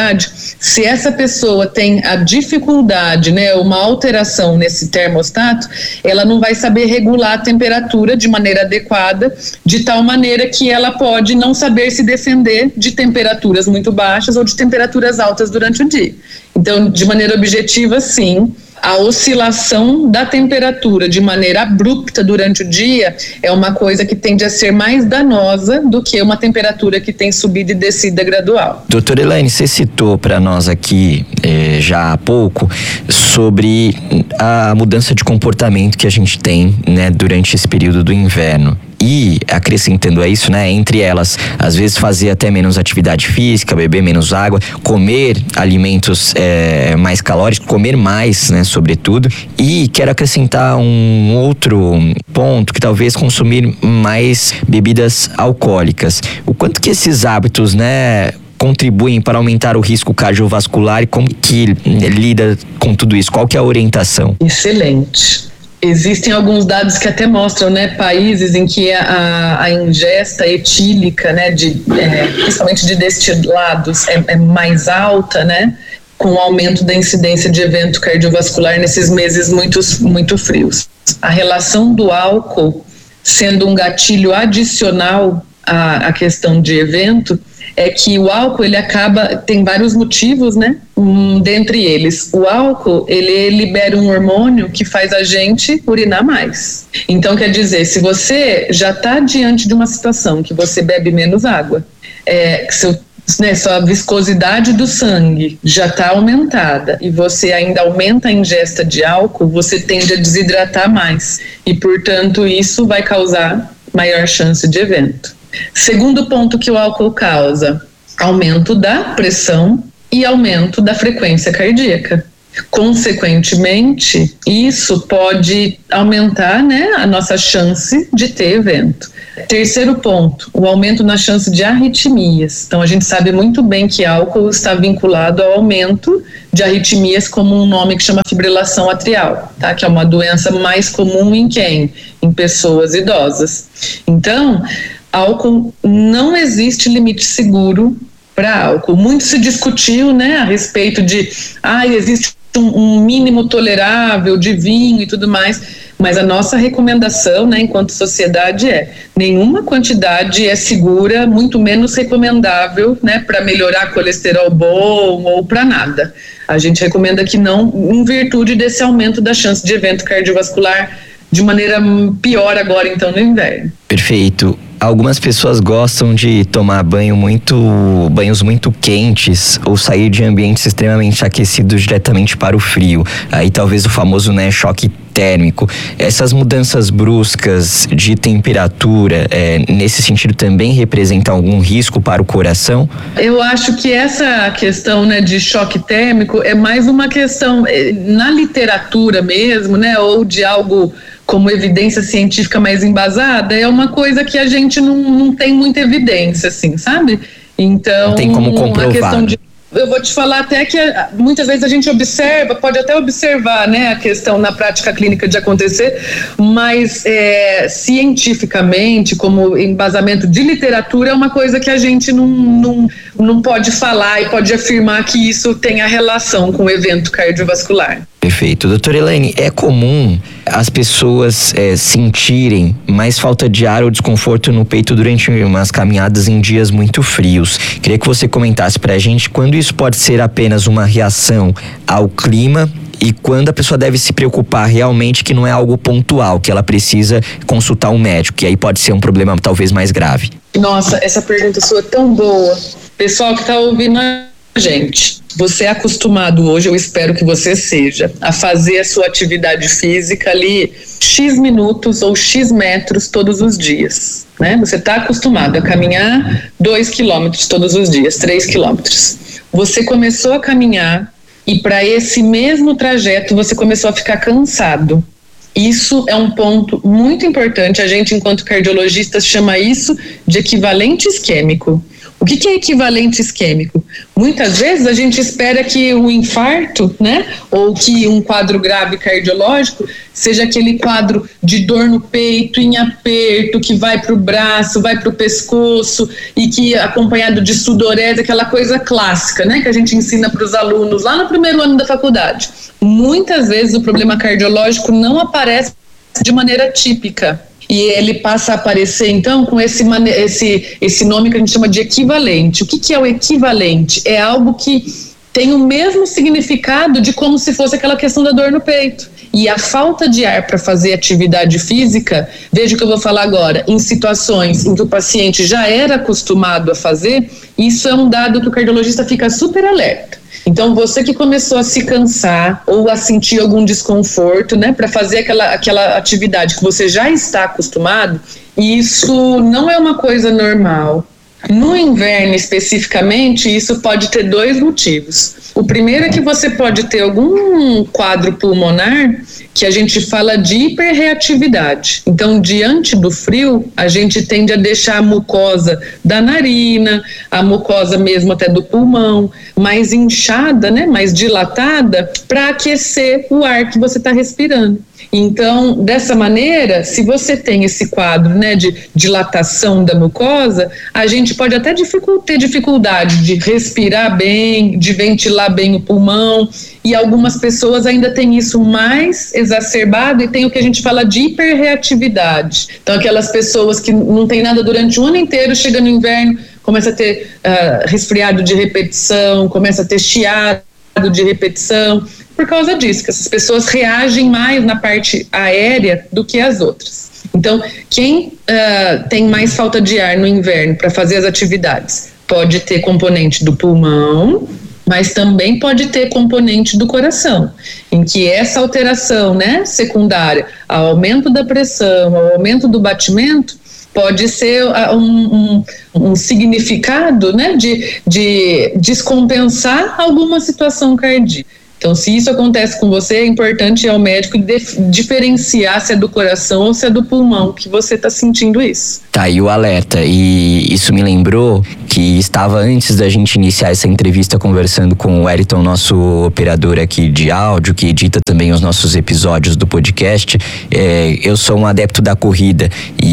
se essa pessoa tem a dificuldade, né, uma alteração nesse termostato, ela não vai saber regular a temperatura de maneira adequada, de tal maneira que ela pode não saber se defender de temperaturas muito baixas ou de temperaturas altas durante o dia. Então, de maneira objetiva, sim, a oscilação da temperatura de maneira abrupta durante o dia é uma coisa que tende a ser mais danosa do que uma temperatura que tem subida e descida gradual. Doutora Elaine, você citou para nós aqui eh, já há pouco sobre a mudança de comportamento que a gente tem, né, durante esse período do inverno. E, acrescentando a isso, né, entre elas, às vezes fazer até menos atividade física, beber menos água, comer alimentos é, mais calóricos, comer mais, né, sobretudo. E quero acrescentar um outro ponto, que talvez consumir mais bebidas alcoólicas. O quanto que esses hábitos, né, contribuem para aumentar o risco cardiovascular e como que lida com tudo isso? Qual que é a orientação? Excelente. Existem alguns dados que até mostram, né, países em que a, a ingesta etílica, né, de, é, principalmente de destilados, é, é mais alta, né, com o aumento da incidência de evento cardiovascular nesses meses muito, muito frios. A relação do álcool sendo um gatilho adicional à, à questão de evento é que o álcool, ele acaba, tem vários motivos, né? Um, dentre eles, o álcool, ele libera um hormônio que faz a gente urinar mais. Então, quer dizer, se você já está diante de uma situação que você bebe menos água, é, que seu Né, sua viscosidade do sangue já está aumentada e você ainda aumenta a ingesta de álcool, você tende a desidratar mais e, portanto, isso vai causar maior chance de evento. Segundo ponto que o álcool causa, aumento da pressão e aumento da frequência cardíaca. Consequentemente, isso pode aumentar, né, a nossa chance de ter evento. Terceiro ponto, o aumento na chance de arritmias. Então, a gente sabe muito bem que álcool está vinculado ao aumento de arritmias, como um nome que chama fibrilação atrial, tá? Que é uma doença mais comum em quem? Em pessoas idosas. Então, álcool, não existe limite seguro para álcool. Muito se discutiu, né, a respeito de, ah, existe um, um mínimo tolerável de vinho e tudo mais, mas a nossa recomendação, né, enquanto sociedade é, nenhuma quantidade é segura, muito menos recomendável, né, para melhorar colesterol bom ou para nada. A gente recomenda que não, em virtude desse aumento da chance de evento cardiovascular de maneira pior agora, então, no inverno. Perfeito. Algumas pessoas gostam de tomar banho muito, banhos muito quentes ou sair de ambientes extremamente aquecidos diretamente para o frio. Aí talvez o famoso, né, choque térmico. Essas mudanças bruscas de temperatura, é, nesse sentido, também representam algum risco para o coração? Eu acho que essa questão, né, de choque térmico é mais uma questão na literatura mesmo, né, ou de algo como evidência científica mais embasada, é uma coisa que a gente não, não tem muita evidência, assim, sabe? Então, não tem como comprovar. A questão de, eu vou te falar até que muitas vezes a gente observa, pode até observar, né, a questão na prática clínica de acontecer, mas é, cientificamente, como embasamento de literatura, é uma coisa que a gente não, não, não pode falar e pode afirmar que isso tenha relação com o evento cardiovascular. Perfeito. Doutora Elaine, é comum as pessoas é, sentirem mais falta de ar ou desconforto no peito durante umas caminhadas em dias muito frios. Queria que você comentasse pra gente quando isso pode ser apenas uma reação ao clima e quando a pessoa deve se preocupar realmente que não é algo pontual, que ela precisa consultar um médico, que aí pode ser um problema talvez mais grave. Nossa, essa pergunta sua é tão boa. Pessoal que tá ouvindo a gente, você é acostumado hoje, eu espero que você seja, a fazer a sua atividade física ali X minutos ou X metros todos os dias, né? Você está acostumado a caminhar dois quilômetros todos os dias, três quilômetros. Você começou a caminhar e para esse mesmo trajeto você começou a ficar cansado. Isso é um ponto muito importante, a gente enquanto cardiologistas chama isso de equivalente isquêmico. O que, que é equivalente isquêmico? Muitas vezes a gente espera que o infarto, né, ou que um quadro grave cardiológico seja aquele quadro de dor no peito, em aperto, que vai para o braço, vai para o pescoço e que acompanhado de sudorese, aquela coisa clássica, né, que a gente ensina para os alunos lá no primeiro ano da faculdade. Muitas vezes o problema cardiológico não aparece de maneira típica. E ele passa a aparecer, então, com esse, esse, esse nome que a gente chama de equivalente. O que, que é o equivalente? É algo que tem o mesmo significado de como se fosse aquela questão da dor no peito. E a falta de ar para fazer atividade física, veja o que eu vou falar agora, em situações em que o paciente já era acostumado a fazer, isso é um dado que o cardiologista fica super alerta. Então, você que começou a se cansar ou a sentir algum desconforto, né, para fazer aquela, aquela atividade que você já está acostumado, isso não é uma coisa normal. No inverno, especificamente, isso pode ter dois motivos. O primeiro é que você pode ter algum quadro pulmonar que a gente fala de hiperreatividade. Então, diante do frio, a gente tende a deixar a mucosa da narina, a mucosa mesmo até do pulmão, mais inchada, né, mais dilatada, para aquecer o ar que você está respirando. Então, dessa maneira, se você tem esse quadro, né, de dilatação da mucosa, a gente pode até dificult- ter dificuldade de respirar bem, de ventilar bem o pulmão, e algumas pessoas ainda têm isso mais exacerbado e tem o que a gente fala de hiperreatividade. Então, aquelas pessoas que não tem nada durante o ano inteiro, chega no inverno, começa a ter uh, resfriado de repetição, começa a ter chiado de repetição, por causa disso, que essas pessoas reagem mais na parte aérea do que as outras. Então, quem uh, tem mais falta de ar no inverno para fazer as atividades, pode ter componente do pulmão, mas também pode ter componente do coração, em que essa alteração, né, secundária ao aumento da pressão, ao aumento do batimento, pode ser um, um, um significado, né, de, de descompensar alguma situação cardíaca. Então, se isso acontece com você, é importante ao médico dif- diferenciar se é do coração ou se é do pulmão que você está sentindo isso. Tá aí o alerta, e isso me lembrou que estava antes da gente iniciar essa entrevista conversando com o Wellington, nosso operador aqui de áudio, que edita também os nossos episódios do podcast. É, eu sou um adepto da corrida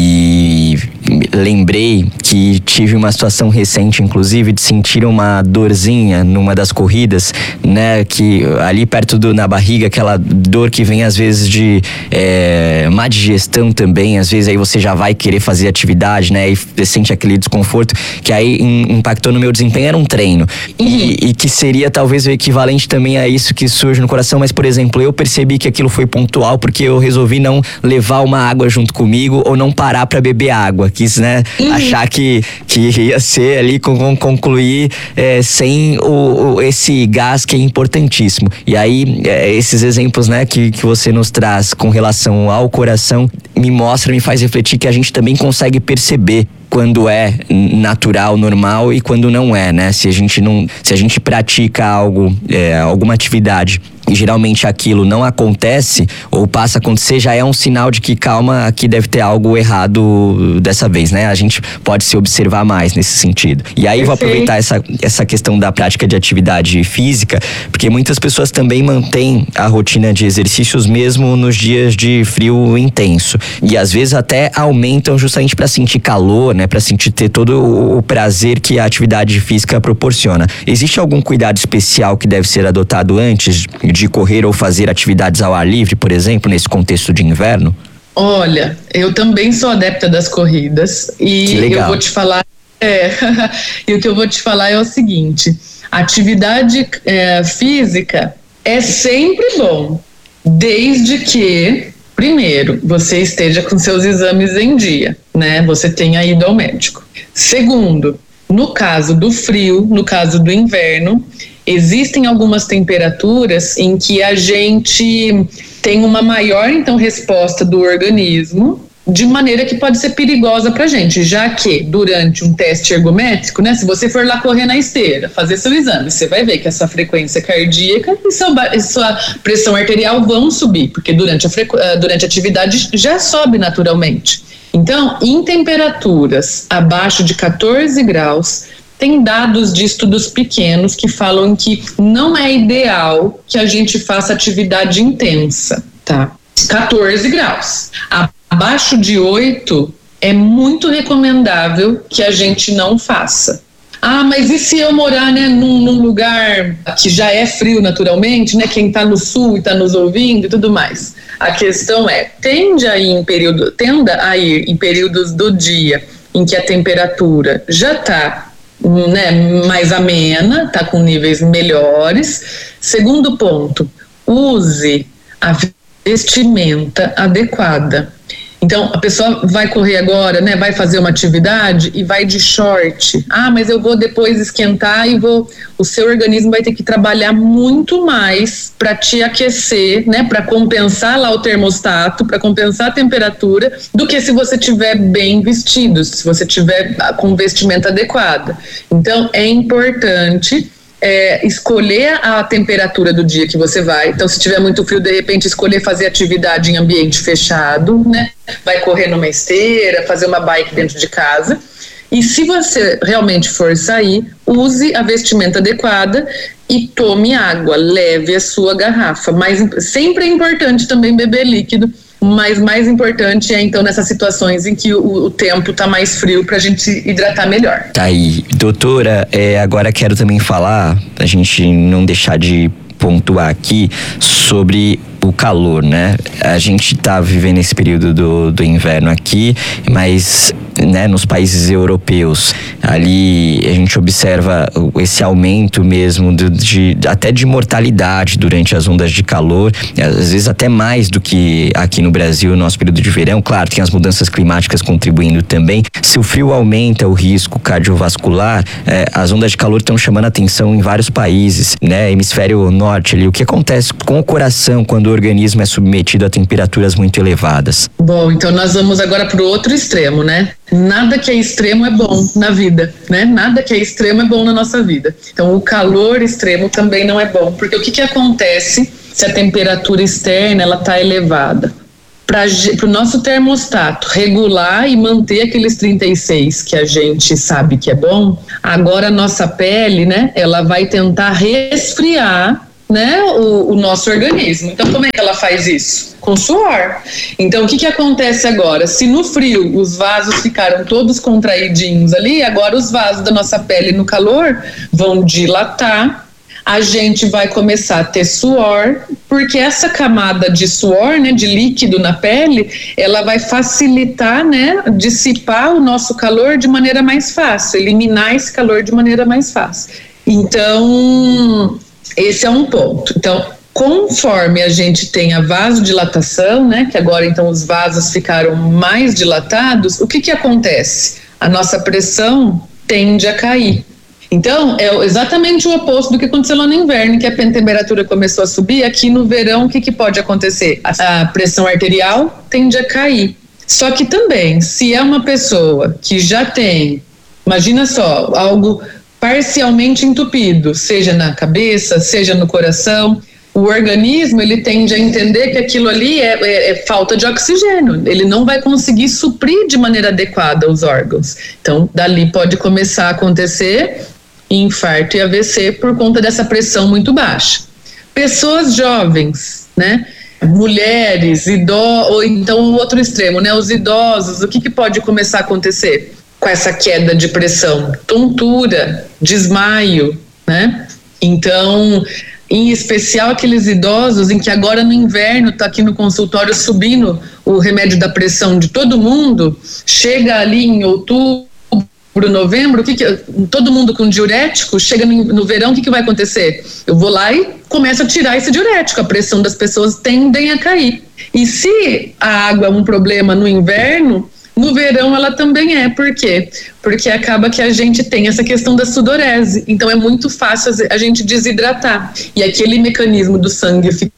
e lembrei que tive uma situação recente, inclusive, de sentir uma dorzinha numa das corridas, né, que ali perto do, na barriga, aquela dor que vem às vezes de é, má digestão também, às vezes aí você já vai querer fazer atividade, né, e sente aquele desconforto, que aí in, impactou no meu desempenho, era um treino, e, e que seria talvez o equivalente também a isso que surge no coração, mas, por exemplo, eu percebi que aquilo foi pontual porque eu resolvi não levar uma água junto comigo ou não parar para beber água, quis, né, uhum. achar que, que ia ser ali, com, concluir é, sem o, o, esse gás que é importantíssimo. E aí, é, esses exemplos, né, que, que você nos traz com relação ao coração, me mostra, me faz refletir que a gente também consegue perceber quando é natural, normal e quando não é, né? Se a gente não, se a gente pratica algo, é, alguma atividade e geralmente aquilo não acontece ou passa a acontecer, já é um sinal de que, calma, aqui deve ter algo errado dessa vez, né? A gente pode se observar mais nesse sentido. E aí, vou aproveitar essa, essa questão da prática de atividade física, porque muitas pessoas também mantêm a rotina de exercícios mesmo nos dias de frio intenso. E às vezes até aumentam justamente para sentir calor, né? Para sentir, ter todo o prazer que a atividade física proporciona. Existe algum cuidado especial que deve ser adotado antes de correr ou fazer atividades ao ar livre, por exemplo, nesse contexto de inverno? Olha, eu também sou adepta das corridas e eu vou te falar, é, e o que eu vou te falar é o seguinte: atividade é, física é sempre bom, desde que, primeiro, você esteja com seus exames em dia, né? Você tenha ido ao médico. Segundo, no caso do frio, no caso do inverno, existem algumas temperaturas em que a gente tem uma maior, então, resposta do organismo, de maneira que pode ser perigosa para a gente, já que durante um teste ergométrico, né, se você for lá correr na esteira, fazer seu exame, você vai ver que a sua frequência cardíaca e sua, e sua pressão arterial vão subir, porque durante a, frequ, durante a atividade já sobe naturalmente. Então, em temperaturas abaixo de catorze graus, tem dados de estudos pequenos que falam que não é ideal que a gente faça atividade intensa, tá? catorze graus. Abaixo de oito é muito recomendável que a gente não faça. Ah, mas e se eu morar, né, num, num lugar que já é frio naturalmente, né, quem está no sul e está nos ouvindo e tudo mais? A questão é, tende a ir em período, tenda a ir em períodos do dia em que a temperatura já está, né, mais amena, está com níveis melhores. Segundo ponto, use a vestimenta adequada. Então, a pessoa vai correr agora, né, vai fazer uma atividade e vai de short. Ah, mas eu vou depois esquentar e vou... O seu organismo vai ter que trabalhar muito mais para te aquecer, né, para compensar lá o termostato, para compensar a temperatura, do que se você tiver bem vestido, se você tiver com vestimenta adequada. Então, é importante... É, escolher a temperatura do dia que você vai. Então, se tiver muito frio, de repente escolher fazer atividade em ambiente fechado, né? Vai correr numa esteira, fazer uma bike dentro de casa. E se você realmente for sair, use a vestimenta adequada e tome água, leve a sua garrafa. Mas sempre é importante também beber líquido, mas mais importante é, então, nessas situações em que o, o tempo está mais frio, para a gente se hidratar melhor. Tá aí. Doutora, é, agora quero também falar, a gente não deixar de pontuar aqui sobre o calor, né? A gente tá vivendo esse período do, do inverno aqui, mas né, nos países europeus. Ali a gente observa esse aumento mesmo de, de, até de mortalidade durante as ondas de calor, às vezes até mais do que aqui no Brasil, no nosso período de verão. Claro, tem as mudanças climáticas contribuindo também. Se o frio aumenta o risco cardiovascular, é, as ondas de calor estão chamando a atenção em vários países, né? Hemisfério norte ali. O que acontece com o coração quando o organismo é submetido a temperaturas muito elevadas? Bom, então nós vamos agora para o outro extremo, né? Nada que é extremo é bom na vida, né? Nada que é extremo é bom na nossa vida. Então o calor extremo também não é bom, porque o que que acontece se a temperatura externa ela está elevada? Para o nosso termostato regular e manter aqueles trinta e seis que a gente sabe que é bom, agora a nossa pele, né, ela vai tentar resfriar, né, o, o nosso organismo. Então, como é que ela faz isso? Com suor. Então, o que que acontece agora? Se no frio os vasos ficaram todos contraidinhos ali, agora os vasos da nossa pele no calor vão dilatar, a gente vai começar a ter suor, porque essa camada de suor, né, de líquido na pele, ela vai facilitar, né, dissipar o nosso calor de maneira mais fácil, eliminar esse calor de maneira mais fácil. Então, esse é um ponto. Então, conforme a gente tem a vasodilatação, né, que agora então os vasos ficaram mais dilatados, o que que acontece? A nossa pressão tende a cair. Então, é exatamente o oposto do que aconteceu lá no inverno, que a temperatura começou a subir. Aqui no verão, o que, que pode acontecer? A pressão arterial tende a cair. Só que também, se é uma pessoa que já tem, imagina só, algo parcialmente entupido, seja na cabeça, seja no coração, o organismo ele tende a entender que aquilo ali é, é, é falta de oxigênio, ele não vai conseguir suprir de maneira adequada os órgãos. Então, dali pode começar a acontecer infarto e A V C por conta dessa pressão muito baixa. Pessoas jovens, né? Mulheres, idosos, ou então o outro extremo, né? Os idosos, o que, que pode começar a acontecer com essa queda de pressão? Tontura, desmaio, né? Então, em especial aqueles idosos em que agora no inverno está aqui no consultório subindo o remédio da pressão de todo mundo, chega ali em outubro, novembro, o que que, todo mundo com diurético, chega no, no verão, o que, que vai acontecer? Eu vou lá e começo a tirar esse diurético, a pressão das pessoas tendem a cair. E se a água é um problema no inverno, no verão ela também é. Por quê? Porque acaba que a gente tem essa questão da sudorese, então é muito fácil a gente desidratar. E aquele mecanismo do sangue ficar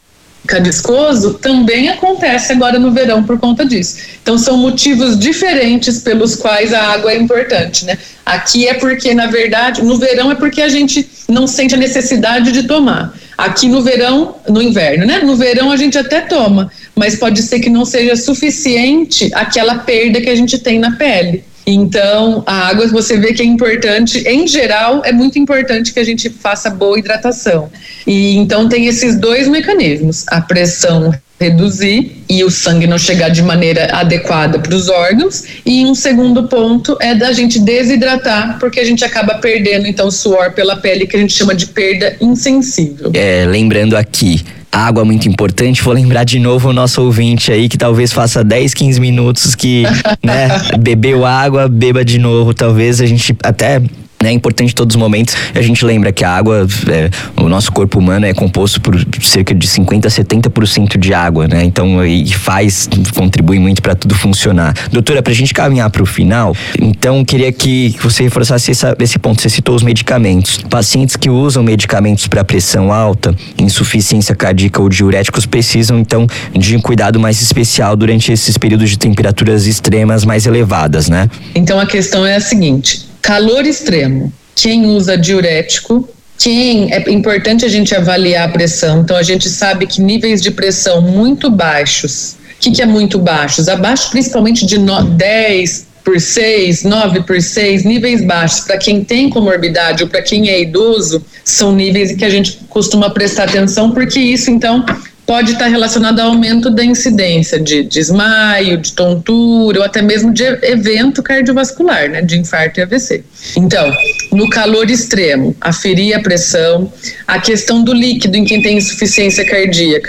viscoso também acontece agora no verão por conta disso. Então são motivos diferentes pelos quais a água é importante, né? Aqui é porque, na verdade, no verão é porque a gente não sente a necessidade de tomar. Aqui no verão, no inverno, né? No verão a gente até toma, mas pode ser que não seja suficiente aquela perda que a gente tem na pele. Então, a água, você vê que é importante, em geral, é muito importante que a gente faça boa hidratação. E então tem esses dois mecanismos, a pressão reduzir e o sangue não chegar de maneira adequada para os órgãos, e um segundo ponto é da gente desidratar, porque a gente acaba perdendo então suor pela pele, que a gente chama de perda insensível. É, lembrando aqui, água é muito importante. Vou lembrar de novo o nosso ouvinte aí que talvez faça dez, quinze minutos que, né, bebeu água, beba de novo. Talvez a gente até... É importante em todos os momentos. A gente lembra que a água, é, o nosso corpo humano é composto por cerca de cinquenta a setenta por cento de água, né? Então, e faz, contribui muito para tudo funcionar. Doutora, pra gente caminhar pro final, então queria que você reforçasse essa, esse ponto. Você citou os medicamentos. Pacientes que usam medicamentos para pressão alta, insuficiência cardíaca ou diuréticos precisam, então, de um cuidado mais especial durante esses períodos de temperaturas extremas mais elevadas, né? Então, a questão é a seguinte: calor extremo, quem usa diurético, quem é importante a gente avaliar a pressão. Então a gente sabe que níveis de pressão muito baixos, o que, que é muito baixos? Abaixo principalmente de dez por seis, nove por seis, níveis baixos para quem tem comorbidade ou para quem é idoso, são níveis em que a gente costuma prestar atenção, porque isso então pode estar relacionado ao aumento da incidência de desmaio, de tontura ou até mesmo de evento cardiovascular, né, de infarto e A V C. Então, no calor extremo, aferir a pressão, a questão do líquido em quem tem insuficiência cardíaca.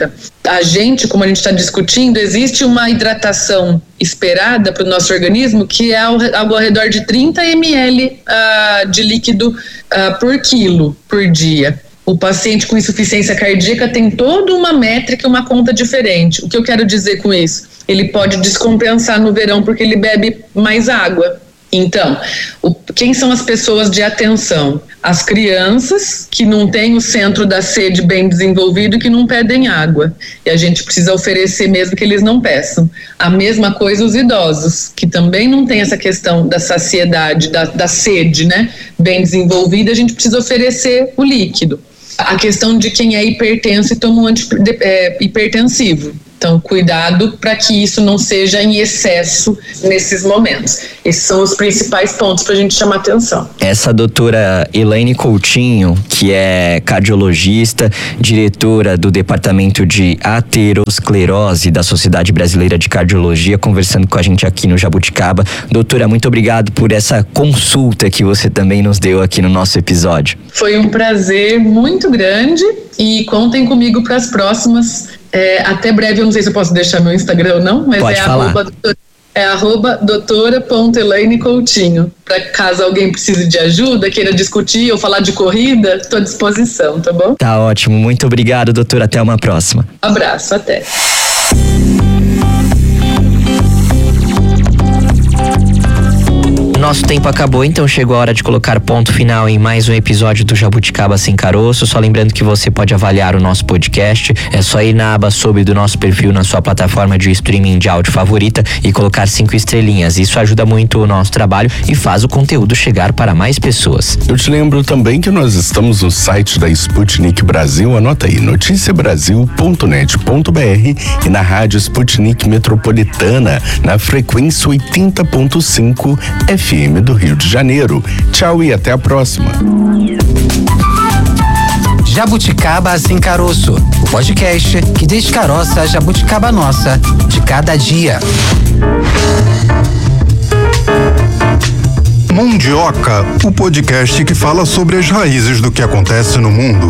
a gente, como a gente está discutindo, existe uma hidratação esperada para o nosso organismo que é algo ao redor de trinta mililitros uh, de líquido uh, por quilo por dia. O paciente com insuficiência cardíaca tem toda uma métrica, uma conta diferente. O que eu quero dizer com isso? Ele pode descompensar no verão porque ele bebe mais água. Então, o, quem são as pessoas de atenção? As crianças que não têm o centro da sede bem desenvolvido e que não pedem água. E a gente precisa oferecer mesmo que eles não peçam. A mesma coisa os idosos, que também não tem essa questão da saciedade, da, da sede, né, bem desenvolvida, a gente precisa oferecer o líquido. A questão de quem é hipertenso e toma um antihipertensivo. Então, cuidado para que isso não seja em excesso nesses momentos. Esses são os principais pontos para a gente chamar atenção. Essa doutora Elaine Coutinho, que é cardiologista, diretora do Departamento de Aterosclerose da Sociedade Brasileira de Cardiologia, conversando com a gente aqui no Jabuticaba. Doutora, muito obrigado por essa consulta que você também nos deu aqui no nosso episódio. Foi um prazer muito grande e contem comigo para as próximas. É, até breve, eu não sei se eu posso deixar meu Instagram ou não, mas Pode é falar. arroba, é arroba doutora ponto elaine coutinho. Para caso alguém precise de ajuda, queira discutir ou falar de corrida, estou à disposição, tá bom? Tá ótimo, muito obrigado, doutora, até uma próxima. Abraço, até. Nosso tempo acabou, então chegou a hora de colocar ponto final em mais um episódio do Jabuticaba Sem Caroço. Só lembrando que você pode avaliar o nosso podcast, é só ir na aba sobre do nosso perfil na sua plataforma de streaming de áudio favorita e colocar cinco estrelinhas. Isso ajuda muito o nosso trabalho e faz o conteúdo chegar para mais pessoas. Eu te lembro também que nós estamos no site da Sputnik Brasil, anota aí, noticia brasil ponto net ponto b r e na rádio Sputnik Metropolitana, na frequência oitenta ponto cinco F M do Rio de Janeiro. Tchau e até a próxima. Jabuticaba Sem Caroço, o podcast que descaroça a jabuticaba nossa de cada dia. Mundioca, o podcast que fala sobre as raízes do que acontece no mundo.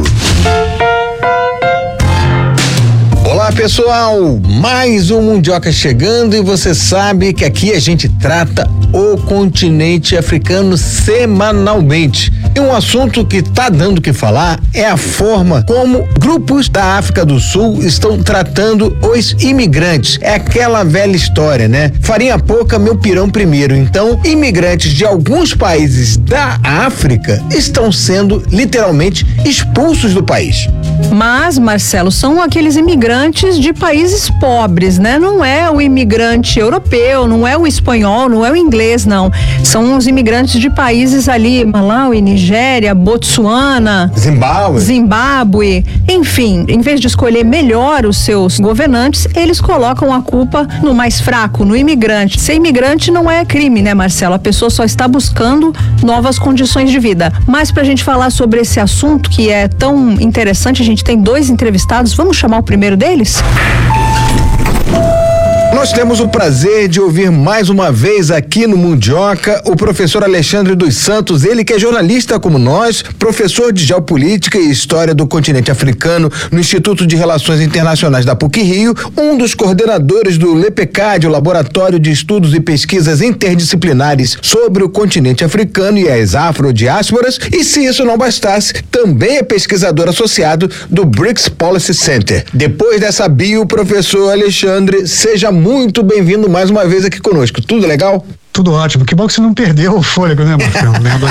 Olá pessoal, mais um Mundioca chegando e você sabe que aqui a gente trata o continente africano semanalmente. E um assunto que tá dando o que falar é a forma como grupos da África do Sul estão tratando os imigrantes. É aquela velha história, né? Farinha pouca, meu pirão primeiro. Então, imigrantes de alguns países da África estão sendo literalmente expulsos do país. Mas, Marcelo, são aqueles imigrantes de países pobres, né? Não é o imigrante europeu, não é o espanhol, não é o inglês, não. São os imigrantes de países ali, Malawi, Nigéria, Botsuana, Zimbábue. Zimbábue, enfim, em vez de escolher melhor os seus governantes, eles colocam a culpa no mais fraco, no imigrante. Ser imigrante não é crime, né, Marcelo? A pessoa só está buscando novas condições de vida. Mas pra gente falar sobre esse assunto que é tão interessante, a gente tem dois entrevistados, vamos chamar o primeiro deles? Nós temos o prazer de ouvir mais uma vez aqui no Mundioca o professor Alexandre dos Santos, ele que é jornalista como nós, professor de Geopolítica e História do Continente Africano no Instituto de Relações Internacionais da PUC Rio, um dos coordenadores do LEPECAD, o Laboratório de Estudos e Pesquisas Interdisciplinares sobre o Continente Africano e as Afrodiásporas, e se isso não bastasse, também é pesquisador associado do BRICS Policy Center. Depois dessa bio, professor Alexandre, seja muito Muito bem-vindo mais uma vez aqui conosco. Tudo legal? Tudo ótimo. Que bom que você não perdeu o fôlego, né, Marcelo?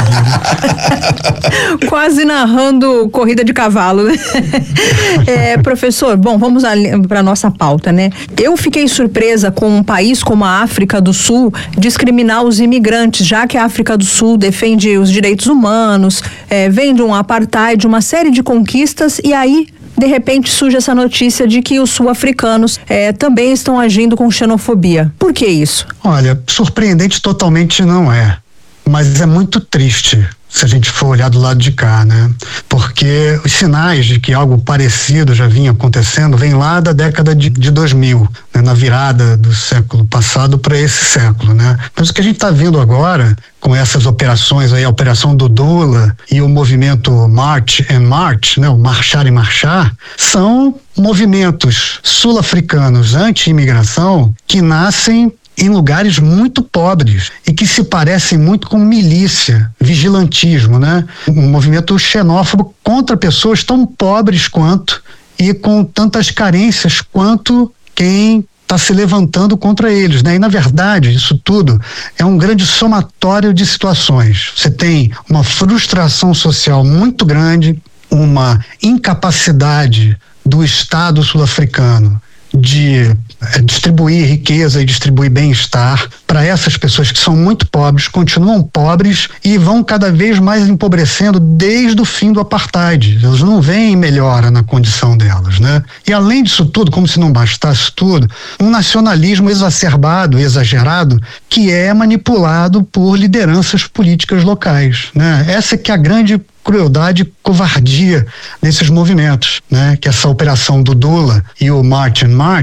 Quase narrando corrida de cavalo, né? É, professor, bom, vamos para nossa pauta, né? Eu fiquei surpresa com um país como a África do Sul discriminar os imigrantes, já que a África do Sul defende os direitos humanos, é, vem de um apartheid, uma série de conquistas, e aí de repente surge essa notícia de que os sul-africanos é, também estão agindo com xenofobia. Por que isso? Olha, surpreendente totalmente não é, mas é muito triste. se a gente for olhar do lado de cá, né? Porque os sinais de que algo parecido já vinha acontecendo vem lá da década de, de dois mil, né? Na virada do século passado para esse século, né? Mas o que a gente está vendo agora, com essas operações aí, a operação do Dula e o movimento March and March, né? O marchar e marchar, são movimentos sul-africanos anti-imigração que nascem em lugares muito pobres e que se parecem muito com milícia, vigilantismo, né? Um movimento xenófobo contra pessoas tão pobres quanto e com tantas carências quanto quem está se levantando contra eles, né? E na verdade isso tudo é um grande somatório de situações. Você tem uma frustração social muito grande, uma incapacidade do Estado sul-africano de é, distribuir riqueza e distribuir bem-estar para essas pessoas que são muito pobres, continuam pobres e vão cada vez mais empobrecendo desde o fim do apartheid. Eles não veem melhora na condição delas, né? E além disso tudo, como se não bastasse tudo, um nacionalismo exacerbado, exagerado, que é manipulado por lideranças políticas locais, né? Essa é que é a grande crueldade e covardia desses movimentos, né? Que essa operação do Dula e o March and March